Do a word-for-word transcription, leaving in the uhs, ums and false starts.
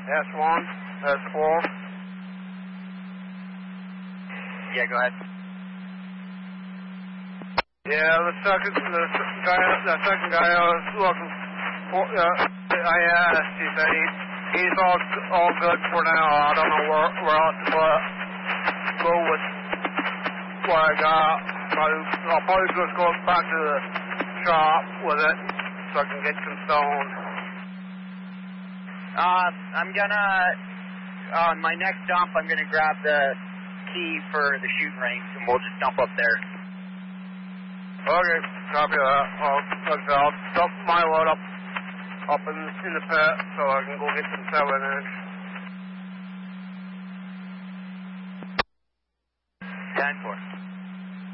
S one, S four. Yeah, go ahead. Yeah, the second, the second guy, the second guy I was looking for, uh, I asked, he said he, he's all all good for now. I don't know where, where else to put, go with what I got. I'll, I'll probably just go back to the shop with it so I can get some stone. Uh, I'm gonna, on my next dump, I'm gonna grab the key for the shooting range, and we'll just dump up there. Okay, copy that. I'll, like I said, I'll dump my load up, up in, in the pit so I can go get some seven inch.